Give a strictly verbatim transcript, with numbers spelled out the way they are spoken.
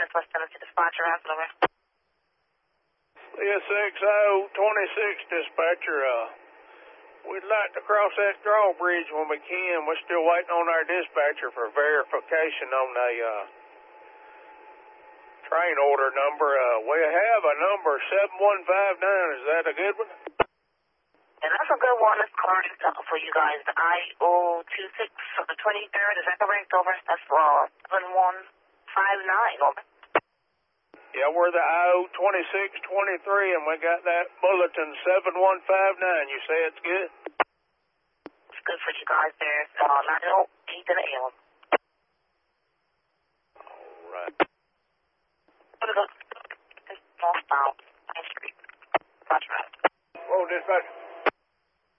Northwest Tennessee Dispatcher, how's it over? C S X O twenty-six Dispatcher, uh, we'd like to cross that drawbridge when we can. We're still waiting on our dispatcher for verification on the, uh, train order number. Uh, we have a number seven one five nine. Is that a good one? And that's a good one. It's correct for you guys. The I O two six for the twenty-third. Is that correct? Over. That's uh, seven one five nine. Over. Yeah, we're the I O twenty-six twenty-three, and we got that bulletin seven one five nine. You say it's good? It's good for you guys there. It's uh, nine oh eight in the A M. All right. What is it? Northbound, Main Street. Roger that. Whoa, dispatcher.